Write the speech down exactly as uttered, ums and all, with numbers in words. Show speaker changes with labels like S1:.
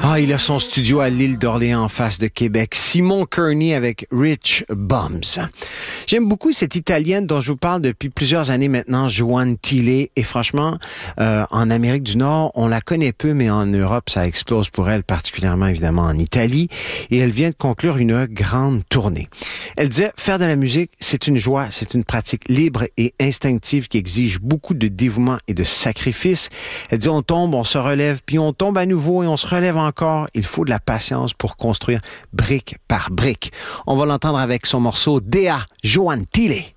S1: Ah, il a son studio à l'île d'Orléans en face de Québec. Simon Kearney avec Rich Bums. J'aime beaucoup cette Italienne dont je vous parle depuis plusieurs années maintenant, Joanne Thiele. Et franchement, euh, en Amérique du Nord, on la connaît peu, mais en Europe, ça explose pour elle, particulièrement évidemment en Italie. Et elle vient de conclure une grande tournée. Elle disait, faire de la musique, c'est une joie, c'est une pratique libre et instinctive qui exige beaucoup de dévouement et de sacrifice. Elle dit, on tombe, on se relève, puis on tombe à nouveau et on se relève encore. Il faut de la patience pour construire brique par brique. On va l'entendre avec son morceau Dea, Joanne Thiele.